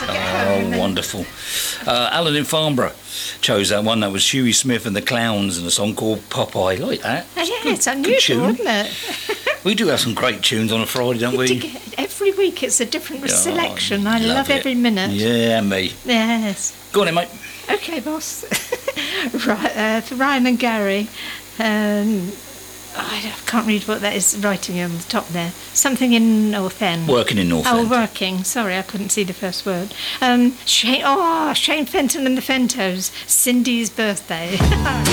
get home. Oh, wonderful. Alan in Farnborough chose that one. That was Huey Smith and the Clowns and a song called Popeye. Like that. Yeah, it's unusual, isn't it? We do have some great tunes on a Friday, don't we? Every week it's a different selection. I love it. every minute. Yeah, me. Yes. Go on then, mate. OK, boss. Right, for Ryan and Gary, I can't read what that is writing on the top there. Something in North End. Working in North End. Oh, working. Sorry, I couldn't see the first word. Shane Fenton and the Fentos. Cindy's birthday.